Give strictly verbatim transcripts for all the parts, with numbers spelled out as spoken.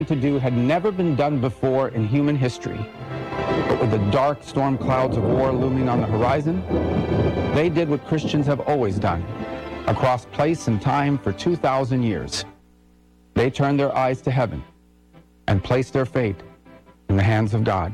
to do had never been done before in human history. But with the dark storm clouds of war looming on the horizon, they did what Christians have always done, across place and time for two thousand years. They turned their eyes to heaven and placed their fate in the hands of God.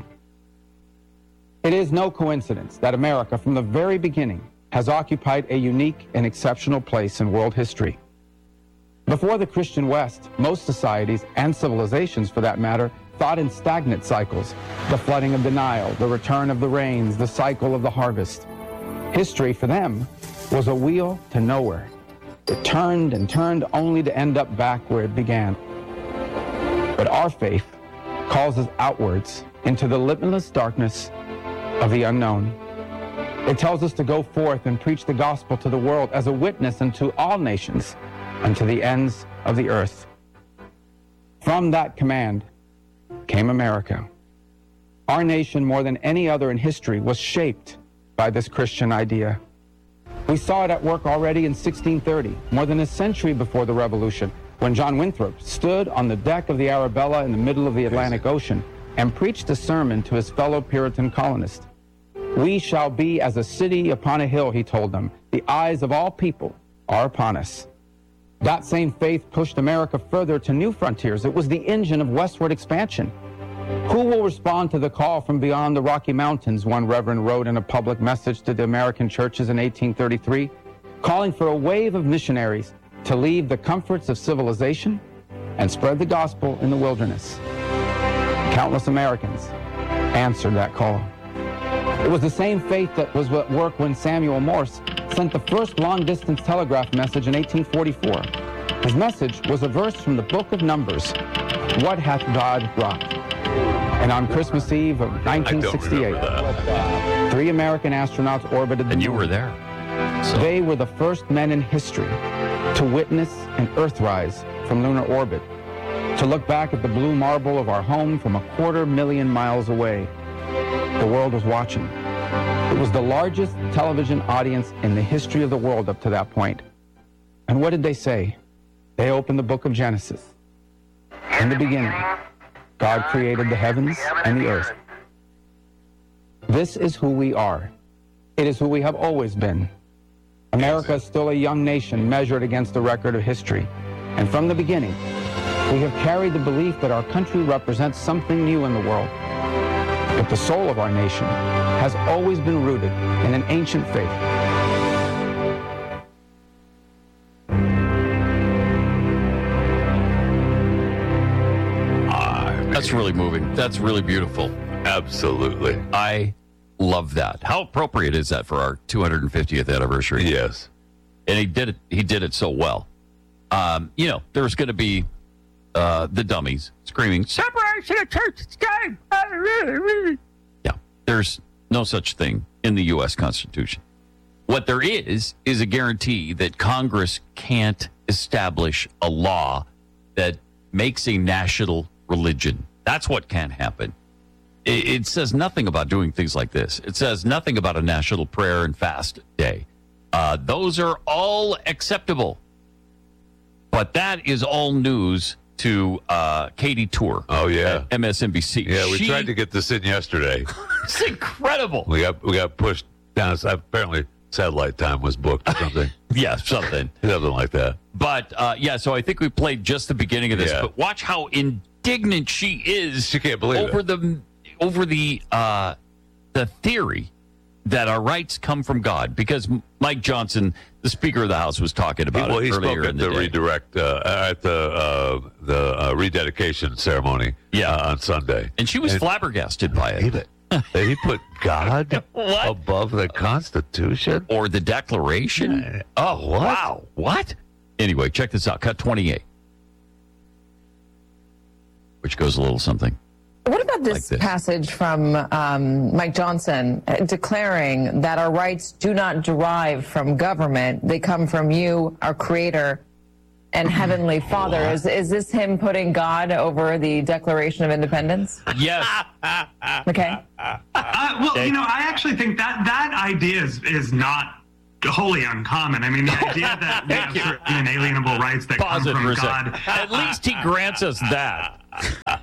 It is no coincidence that America, from the very beginning, has occupied a unique and exceptional place in world history. Before the Christian West, most societies, and civilizations for that matter, thought in stagnant cycles: the flooding of the Nile, the return of the rains, the cycle of the harvest. History for them was a wheel to nowhere. It turned and turned only to end up back where it began. But our faith calls us outwards into the limitless darkness of the unknown. It tells us to go forth and preach the gospel to the world as a witness unto all nations, unto the ends of the earth. From that command came America. Our nation, more than any other in history, was shaped by this Christian idea. We saw it at work already in sixteen thirty, more than a century before the Revolution, when John Winthrop stood on the deck of the Arabella in the middle of the Atlantic Ocean and preached a sermon to his fellow Puritan colonists. We shall be as a city upon a hill, he told them. The eyes of all people are upon us. That same faith pushed America further to new frontiers. It was the engine of westward expansion. Who will respond to the call from beyond the Rocky Mountains, one reverend wrote in a public message to the American churches in eighteen thirty-three, calling for a wave of missionaries to leave the comforts of civilization and spread the gospel in the wilderness. Countless Americans answered that call. It was the same faith that was at work when Samuel Morse sent the first long-distance telegraph message in eighteen forty-four. His message was a verse from the book of Numbers, "What hath God wrought?" And on Christmas Eve of nineteen sixty-eight, three American astronauts orbited the And moon. you were there. So. They were the first men in history to witness an Earthrise from lunar orbit, to look back at the blue marble of our home from a quarter million miles away. The world was watching. It was the largest television audience in the history of the world up to that point. And what did they say? They opened the book of Genesis. In the beginning, God created the heavens and the earth. This is who we are. It is who we have always been. America is still a young nation measured against the record of history. And from the beginning, we have carried the belief that our country represents something new in the world. But the soul of our nation has always been rooted in an ancient faith. That's really moving. That's really beautiful. Absolutely. I love that. How appropriate is that for our two hundred fiftieth anniversary? Yes. And he did it. He did it so well. Um, you know, there's going to be uh, the dummies screaming, "Separation of church and state." Yeah, there's no such thing in the U S Constitution. What there is is a guarantee that Congress can't establish a law that makes a national religion. That's what can't happen. It, it says nothing about doing things like this. It says nothing about a national prayer and fast day. Uh, those are all acceptable. But that is all news to uh, Katie Tour. Oh, yeah. At M S N B C. Yeah, we She, tried to get this in yesterday. It's incredible. We got we got pushed down. Apparently, satellite time was booked or something. Yeah, something. Something like that. But, uh, yeah, so I think we played just the beginning of this. Yeah. But watch how indignant she is. She can't believe over it. the over the uh, the theory that our rights come from God. Because Mike Johnson, the Speaker of the House, was talking about well, it he earlier spoke at in the, the day. redirect uh, at the uh, the uh, rededication ceremony. Yeah. uh, on Sunday, And she was And- flabbergasted by He, it. he put God What? above the Constitution. Or the Declaration. Yeah. Oh, What? wow. What? Anyway, check this out. Cut twenty-eight. Which goes a little something. What about this, Like this. passage from um, Mike Johnson uh, declaring that our rights do not derive from government? They come from you, our Creator, and Heavenly Father. Is, is this him putting God over the Declaration of Independence? Yes. Okay. Uh, well, you know, I actually think that that idea is, is not wholly uncommon. I mean, the idea that we have certain inalienable rights that Pause come it for from a second. God. At least he grants us that.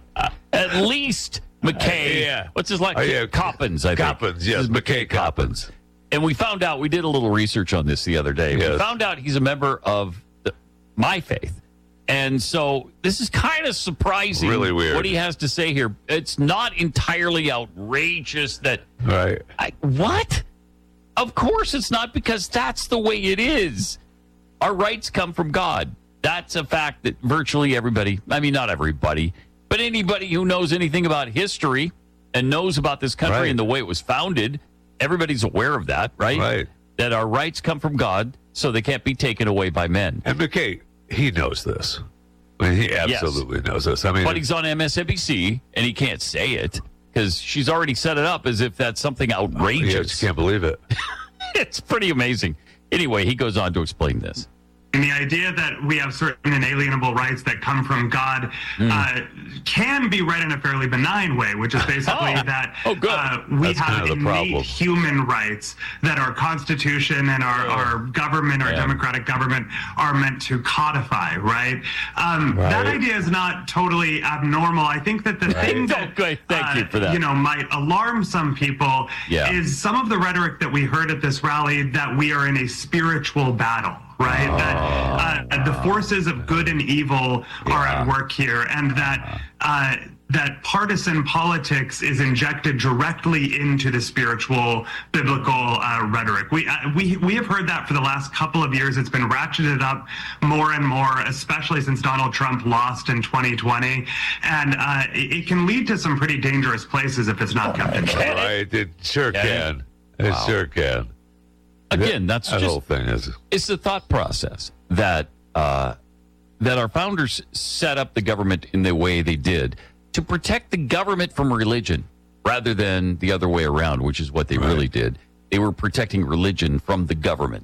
at least McKay. Uh, yeah. What's his last? Oh, yeah. Coppins, I think. Coppins, yes, This is McKay Coppins. And we found out, we did a little research on this the other day. Yes. We found out he's a member of the, my faith. And so this is kind of surprising. Really weird. What he has to say here. It's not entirely outrageous that. Right. I, what? Of course it's not, because that's the way it is. Our rights come from God. That's a fact that virtually everybody, I mean, not everybody, but anybody who knows anything about history and knows about this country Right. and the way it was founded, everybody's aware of that, right? Right. That our rights come from God, so they can't be taken away by men. And McKay, he knows this. I mean, he absolutely knows this. I mean, But he's on M S N B C, and he can't say it because she's already set it up as if that's something yeah, I just outrageous. can't believe it. It's pretty amazing. Anyway, he goes on to explain this. And the idea that we have certain inalienable rights that come from God Mm. uh, can be read in a fairly benign way, which is basically Oh. that Oh, good. Uh, we That's have kind of the innate problem. human rights that our Constitution and our, our government, our Yeah. democratic government, are meant to codify, right? Um, That Right. idea is not totally abnormal. I think that the thing that Okay, thank you uh, for that. you know might alarm some people Yeah. is some of the rhetoric that we heard at this rally that we are in a spiritual battle. Right, that uh, the forces of good and evil are at work here, and that uh, that partisan politics is injected directly into the spiritual biblical uh, rhetoric. We uh, we we have heard that for the last couple of years. It's been ratcheted up more and more, especially since Donald Trump lost in twenty twenty, and uh, it, it can lead to some pretty dangerous places if it's not kept in check. Right. It sure Yeah. can. It Wow. sure can. Again, that's that just whole thing is. it's the thought process that uh, that our founders set up the government in the way they did to protect the government from religion, rather than the other way around, which is what they Right. really did. They were protecting religion from the government,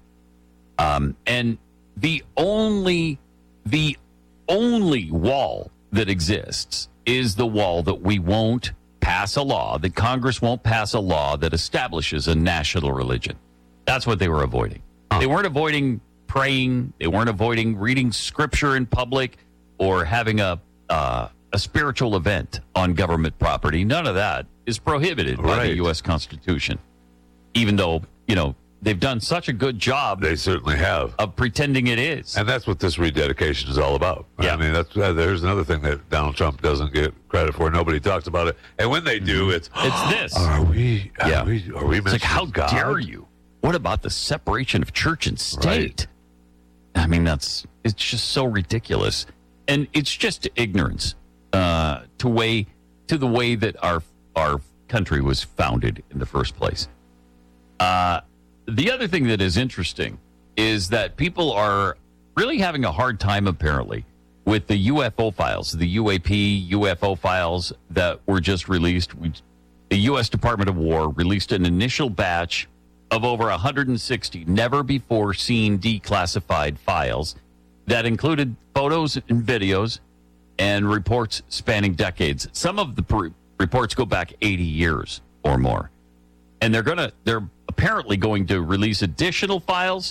um, and the only the only wall that exists is the wall that we won't pass a law, that Congress won't pass a law that establishes a national religion. That's what they were avoiding. They weren't avoiding praying. They weren't avoiding reading scripture in public or having a uh, a spiritual event on government property. None of that is prohibited by the Right. U S Constitution, even though, you know, they've done such a good job They certainly have. of pretending it is. And that's what this rededication is all about. Yeah. I mean, that's uh, there's another thing that Donald Trump doesn't get credit for. Nobody talks about it. And when they do, it's, It's this. are we, are Yeah. we, are we It's like, how mentioning God? dare you? What about the separation of church and state? I mean, that's it's just so ridiculous, and it's just ignorance uh, to way to the way that our our country was founded in the first place. Uh, the other thing that is interesting is that people are really having a hard time, apparently, with the U F O files, the U A P U F O files that were just released. We, the U S Department of War released an initial batch of over one hundred sixty never-before-seen declassified files that included photos and videos and reports spanning decades. Some of the pr- reports go back eighty years or more. And they're going to, they're apparently going to release additional files.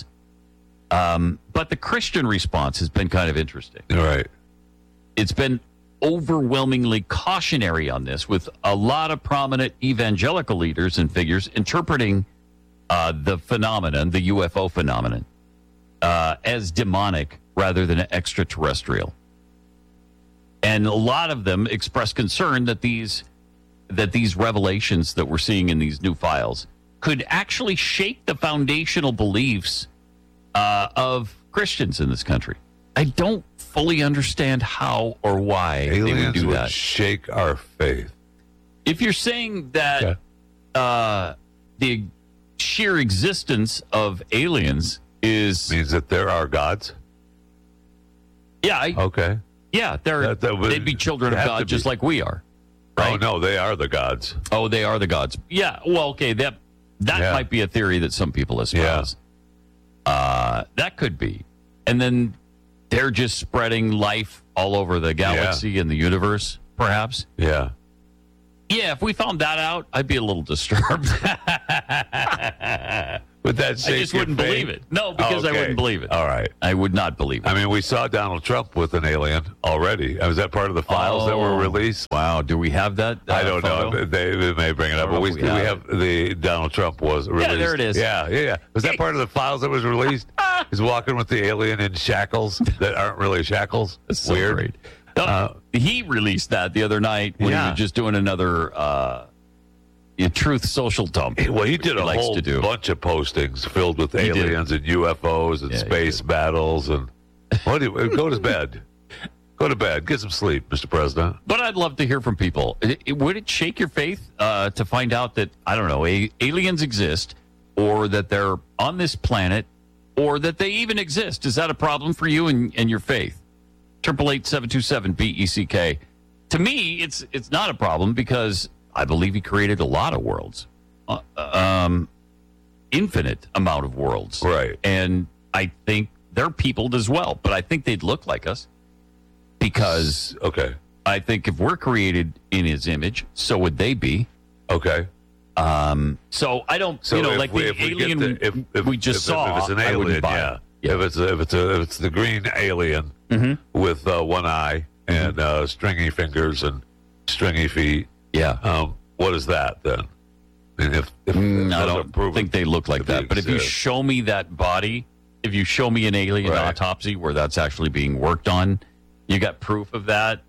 Um, but the Christian response has been kind of interesting. All right. It's been overwhelmingly cautionary on this, with a lot of prominent evangelical leaders and figures interpreting uh, the phenomenon, the U F O phenomenon, uh, as demonic rather than extraterrestrial. And a lot of them express concern that these that these revelations that we're seeing in these new files could actually shake the foundational beliefs uh, of Christians in this country. I don't fully understand how or why they would Aliens do would that. shake our faith. If you're saying that Okay. uh, the sheer existence of aliens is, Means that there are gods. yeah, I, Okay. yeah, they're That- that would they'd be children of have to God just be. like we are. Oh Right? no, they are the gods. Oh, they are the gods. Yeah. Well, okay. That that Yeah. might be a theory that some people espouse. Uh, that could be, and then they're just spreading life all over the galaxy and the universe. Perhaps. Yeah. Yeah. If we found that out, I'd be a little disturbed. Would that I shake just your wouldn't faith? believe it. No, because I Okay. wouldn't believe it. All right. I would not believe it. I mean, we saw Donald Trump with an alien already. Was that part of the files that were Oh, released? Wow. Do we have that? Uh, I don't photo? know. They, they may bring it up, I don't but we, know if we, we have, have the Donald Trump was released. there it is. Yeah, yeah, yeah. Was that part of the files that was released? He's walking with the alien in shackles that aren't really shackles. That's so Weird. great. No, Uh, he released that the other night when Yeah. he was just doing another uh, yeah, Truth Social dump. Well, he which did a likes whole to do. bunch of postings filled with He did. aliens and U F Os and Yeah, he space did. battles and what do you, go to bed. Go to bed. Get some sleep, Mister President. But I'd love to hear from people. It, it- would it shake your faith uh, to find out that, I don't know, a, aliens exist or that they're on this planet or that they even exist? Is that a problem for you and, and your faith? Triple eight seven two seven B E C K. To me, it's it's not a problem because I believe he created a lot of worlds, uh, um, infinite amount of worlds, Right. And I think they're peopled as well, but I think they'd look like us because Okay. I think if we're created in His image, so would they be. Okay. Um, so I don't, So you know, if like we, the if we alien get the, if, if, we just if, saw, if it's an I alien, wouldn't buy yeah. it. Yeah. If it's a, if it's a, if it's the green alien Mm-hmm. with uh, one eye and uh, stringy fingers and stringy feet, Yeah. um, what is that then? I mean, if, if Mm, if I those are don't proven think they look like to be that. But if you exist. show me that body, if you show me an alien Right. autopsy where that's actually being worked on, you got proof of that.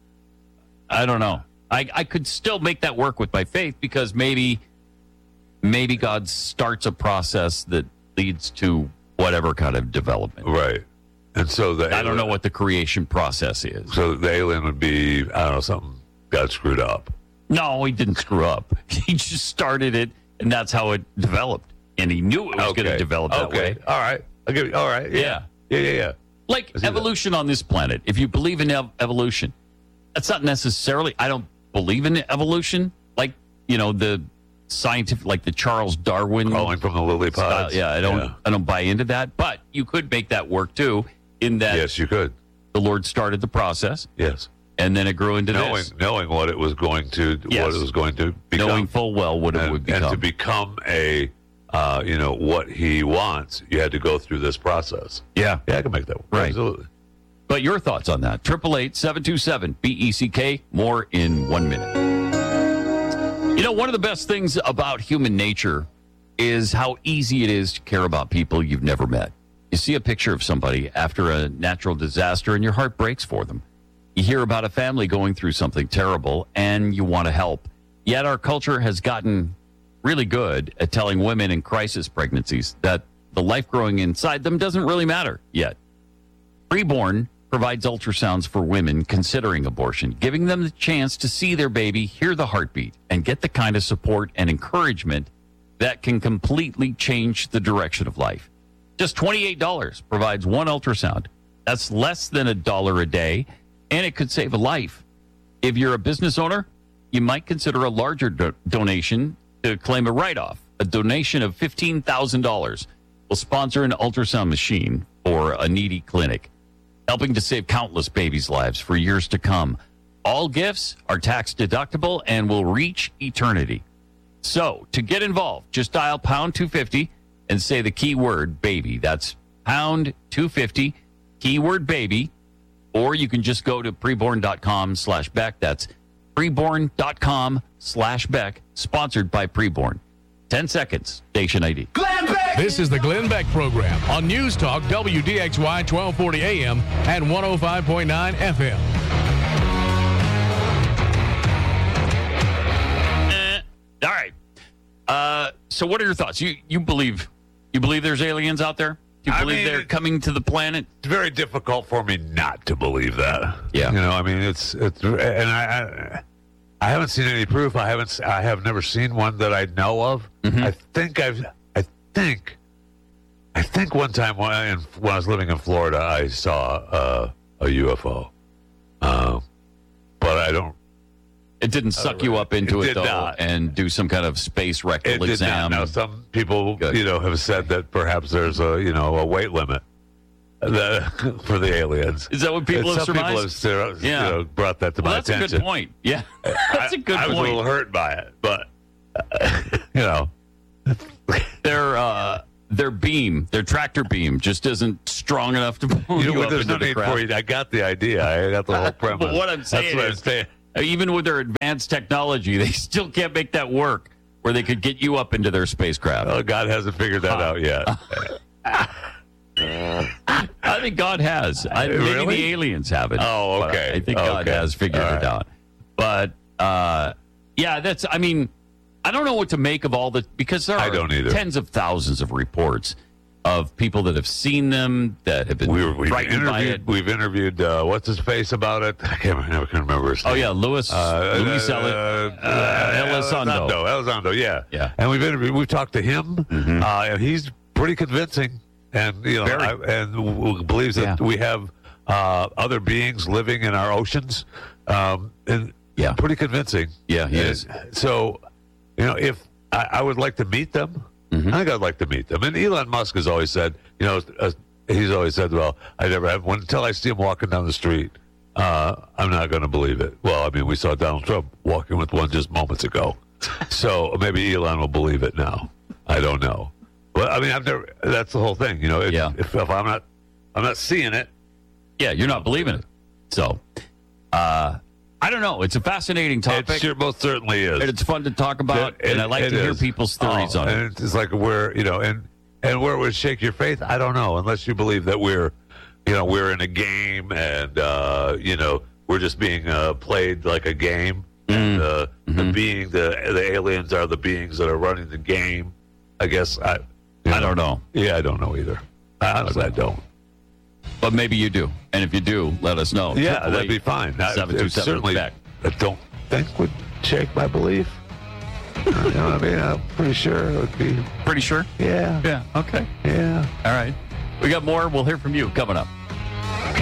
I don't know. I, I could still make that work with my faith because maybe maybe God starts a process that leads to whatever kind of development. right, and so the I don't know what the creation process is. So the alien would be, I don't know, something got screwed up. No, he didn't screw up. He just started it, and that's how it developed. And he knew it was going to develop that okay. way. All right. I'll give you, all right. Yeah. Yeah, yeah, yeah. Like I see that. evolution on this planet. If you believe in ev- evolution, that's not necessarily, I don't believe in evolution. Like, you know, the scientific, like the Charles Darwin. Calling from the lily style. pods. Yeah, I don't, Yeah. I don't buy into that. But you could make that work too, in that Yes, you could. the Lord started the process, Yes. and then it grew into Knowing this, knowing what it was going to Yes. what it was going to become. knowing full well what it and, would and become. to become a uh, you know, what he wants, you had to go through this process. yeah. Yeah, I can make that work. Right. Absolutely. But your thoughts on that? triple eight seven two seven B E C K. More in one minute. You know, one of the best things about human nature is how easy it is to care about people you've never met. You see a picture of somebody after a natural disaster and your heart breaks for them. You hear about a family going through something terrible and you want to help. Yet our culture has gotten really good at telling women in crisis pregnancies that the life growing inside them doesn't really matter yet. Preborn provides ultrasounds for women considering abortion, giving them the chance to see their baby, hear the heartbeat, and get the kind of support and encouragement that can completely change the direction of life. Just twenty-eight dollars provides one ultrasound. That's less than a dollar a day, and it could save a life. If you're a business owner, you might consider a larger do- donation to claim a write-off. A donation of fifteen thousand dollars will sponsor an ultrasound machine for a needy clinic, helping to save countless babies' lives for years to come. All gifts are tax deductible and will reach eternity. So, to get involved, just dial pound two fifty and say the keyword baby. That's pound two fifty, keyword baby, or you can just go to preborn.com slash Beck. That's preborn.com slash Beck, sponsored by Preborn. ten seconds, station I D. This is the Glenn Beck Program on News Talk W D X Y twelve forty A M and one oh five point nine F M. Eh, all right. Uh, so what are your thoughts? You you believe you believe there's aliens out there? Do you I believe mean, they're it- coming to the planet? It's very difficult for me not to believe that. Yeah. You know, I mean, it's it's and I I, I haven't seen any proof. I haven't s- I have never seen one that I know of. Mm-hmm. I think I've I think I think one time when I, in, when I was living in Florida, I saw uh, a U F O. Um, but I don't. It didn't suck you up into It it, did though, not. and do some kind of space rectal It did exam. not. Now, some people, Good. you know, have said that perhaps there's a, you know, a weight limit that, for the aliens. Is that what people And have some surmised? people have, you Yeah. know, brought that to Well, my that's attention. a good point. Yeah, that's a good I, I was a point. little hurt by it, but uh, you know, They're uh, their beam, their tractor beam, just isn't strong enough to pull You you, know, up there's into no the need craft. for you. I got the idea. I got the whole premise. But what I'm saying That's what I'm is, saying. even with their advanced technology, they still can't make that work where they could get you up into their spacecraft. Oh, God hasn't figured that out yet. I think God has. I, maybe Really? the aliens have it. Oh, but okay. I think God Okay. has figured All it right. out. But uh, yeah, that's. I mean, I don't know what to make of all the because there I are don't either. tens of thousands of reports of people that have seen them that have been We were, we've frightened by it. interviewed. We've interviewed. Uh, what's his face about it? I can't. I never can remember his name. Oh yeah, Louis Uh, Louis uh, Eli- uh, uh, Elizondo. Elizondo, Elizondo, yeah, Yeah. And we've interviewed. We've talked to him. Mhm. Uh, and he's pretty convincing, and you know, Very. I, and w- believes that Yeah. we have uh, other beings living in our oceans. Um, and Yeah. pretty convincing. Yeah, he And is. So, you know, if I, I would like to meet them, Mhm. I think I'd like to meet them. And Elon Musk has always said, you know, uh, he's always said, well, I never have one until I see him walking down the street. Uh, I'm not going to believe it. Well, I mean, we saw Donald Trump walking with one just moments ago, so maybe Elon will believe it now. I don't know. But I mean, I've never. That's the whole thing, you know. If, Yeah. if, if I'm not, I'm not seeing it. Yeah, you're not believing it. So, uh, I don't know. It's a fascinating It topic. sure most certainly is. And it's fun to talk about, It- and I like it to hear is. people's theories Oh, on it. and it's like where you know, and and where it would shake your faith. I don't know, unless you believe that we're, you know, we're in a game, and uh, you know, we're just being uh, played like a game. And uh, the Mhm. being the the aliens are the beings that are running the game. I guess I. you I don't know, Yeah, I don't know either. Honestly, I don't. but maybe you do. And if you do, let us know. Yeah, that'd be fine. I- seven it two seven certainly, back. I don't think would shake my belief. You know what I mean? I'm pretty sure it would be. Pretty sure? Yeah. Yeah. Okay. Yeah. All right. We got more. We'll hear from you coming up.